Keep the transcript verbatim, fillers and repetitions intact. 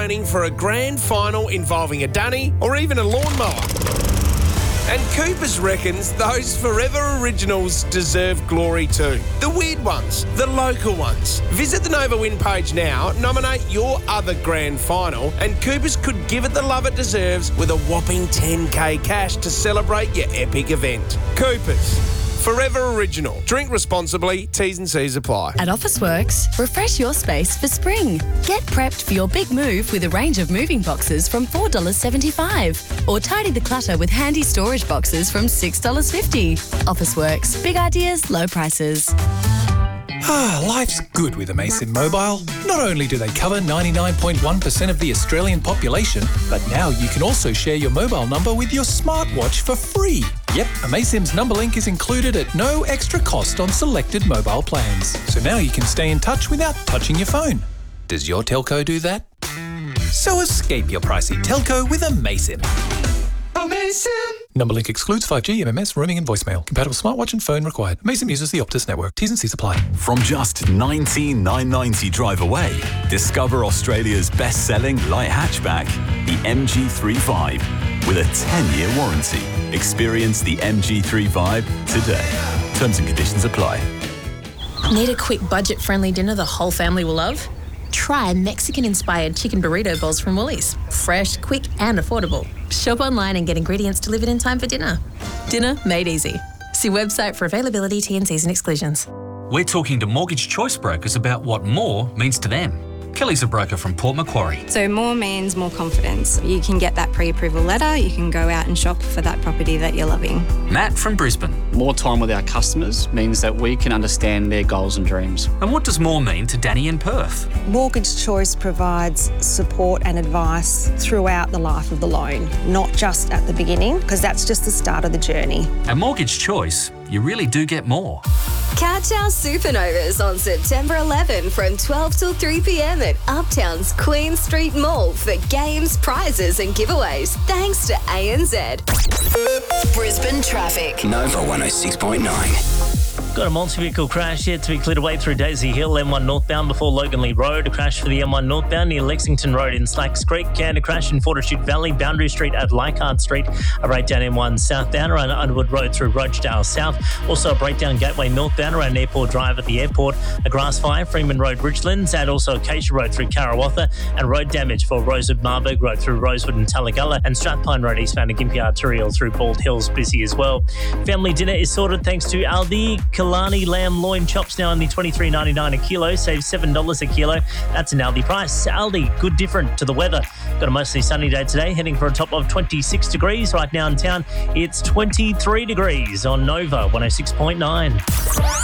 training for a grand final involving a dunny or even a lawnmower. And Coopers reckons those Forever Originals deserve glory too. The weird ones, the local ones. Visit the Nova Win page now, nominate your other grand final, and Coopers could give it the love it deserves with a whopping ten K cash to celebrate your epic event. Coopers. Forever Original. Drink responsibly. T's and C's apply. At Officeworks, refresh your space for spring. Get prepped for your big move with a range of moving boxes from four dollars seventy-five. Or tidy the clutter with handy storage boxes from six dollars fifty. Officeworks. Big ideas, low prices. Ah, life's good with Amaysim Mobile. Not only do they cover ninety-nine point one percent of the Australian population, but now you can also share your mobile number with your smartwatch for free. Yep, Amaysim's number link is included at no extra cost on selected mobile plans. So now you can stay in touch without touching your phone. Does your telco do that? So escape your pricey telco with Amaysim. Amaysim! Number link excludes five G, M M S, roaming and voicemail. Compatible smartwatch and phone required. Amaysim uses the Optus network. T's and C's apply. From just nineteen thousand nine hundred ninety drive away, discover Australia's best-selling light hatchback, the M G thirty-five, with a ten-year warranty. Experience the M G thirty-five today. Terms and conditions apply. Need a quick budget-friendly dinner the whole family will love? Try Mexican-inspired chicken burrito bowls from Woolies. Fresh, quick and affordable. Shop online and get ingredients delivered in time for dinner. Dinner made easy. See website for availability, T and C's and exclusions. We're talking to Mortgage Choice Brokers about what more means to them. Kelly's a broker from Port Macquarie. So more means more confidence. You can get that pre-approval letter, you can go out and shop for that property that you're loving. Matt from Brisbane. More time with our customers means that we can understand their goals and dreams. And what does more mean to Danny in Perth? Mortgage Choice provides support and advice throughout the life of the loan, not just at the beginning, because that's just the start of the journey. At Mortgage Choice, you really do get more. Catch our Supernovas on September eleventh from twelve till three p.m. at Uptown's Queen Street Mall for games, prizes and giveaways. Thanks to A N Z. Brisbane traffic. Nova one oh six point nine. Got a multi-vehicle crash yet to be cleared away through Daisy Hill, M one northbound before Loganley Road. A crash for the M one northbound near Lexington Road in Slacks Creek. And a crash in Fortitude Valley, Boundary Street at Leichhardt Street. A breakdown M one southbound around Underwood Road through Rochdale South. Also a breakdown Gateway northbound around Airport Drive at the airport. A grass fire, Freeman Road, Richlands. And also Acacia Road through Karawatha. And road damage for Rosewood Marburg Road through Rosewood and Talagalla. And Strathpine Road eastbound to Gympie Arterial through Bald Hills, busy as well. Family dinner is sorted thanks to Aldi. Killarney lamb loin chops now only twenty-three ninety-nine a kilo, save seven dollars a kilo. That's an Aldi price. Aldi, good different to the weather. Got a mostly sunny day today, heading for a top of twenty-six degrees. Right now in town, it's twenty-three degrees on Nova one oh six point nine.